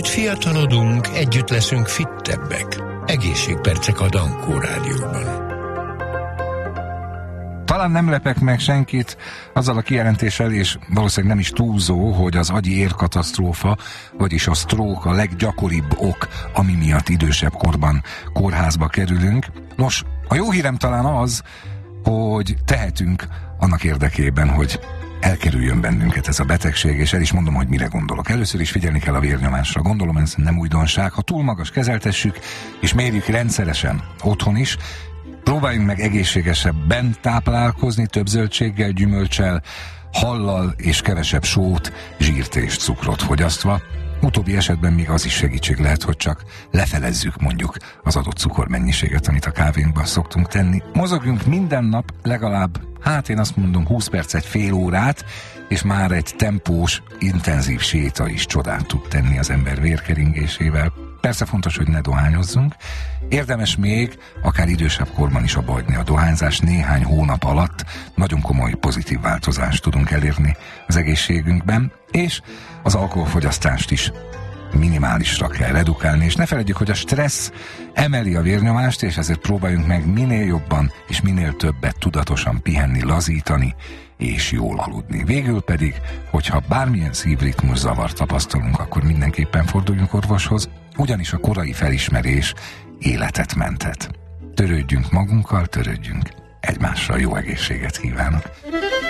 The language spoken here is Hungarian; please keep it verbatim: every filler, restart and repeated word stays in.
Együtt fiatalodunk, együtt leszünk fittebbek. Egészségpercek a Dankó Rádióban. Talán nem lepek meg senkit azzal a kijelentéssel, és valószínűleg nem is túlzó, hogy az agyi érkatasztrófa, vagyis a stroke a leggyakoribb ok, ami miatt idősebb korban kórházba kerülünk. Nos, a jó hírem talán az, hogy tehetünk annak érdekében, hogy elkerüljön bennünket ez a betegség, és el is mondom, hogy mire gondolok. Először is figyelni kell a vérnyomásra. Gondolom, ez nem újdonság. Ha túl magas, kezeltessük, és mérjük rendszeresen otthon is. Próbáljunk meg egészségesebben táplálkozni, több zöldséggel, gyümölccsel, hallal és kevesebb sót, zsírt és cukrot fogyasztva. Utóbbi esetben még az is segítség lehet, hogy csak lefelezzük mondjuk az adott cukormennyiséget, amit a kávénkban szoktunk tenni. Mozogjunk minden nap legalább, hát én azt mondom, húsz percet, fél órát, és már egy tempós, intenzív séta is csodát tud tenni az ember vérkeringésével. Persze fontos, hogy ne dohányozzunk. Érdemes még, akár idősebb korban is abba hagyni a dohányzás. Néhány hónap alatt nagyon komoly pozitív változást tudunk elérni az egészségünkben, és az alkoholfogyasztást is minimálisra kell redukálni, és ne feledjük, hogy a stressz emeli a vérnyomást, és ezért próbáljunk meg minél jobban és minél többet tudatosan pihenni, lazítani és jól aludni. Végül pedig, hogyha bármilyen szívritmus zavart tapasztalunk, akkor mindenképpen forduljunk orvoshoz, ugyanis a korai felismerés életet menthet. Törődjünk magunkkal, törődjünk egymással, jó egészséget kívánok!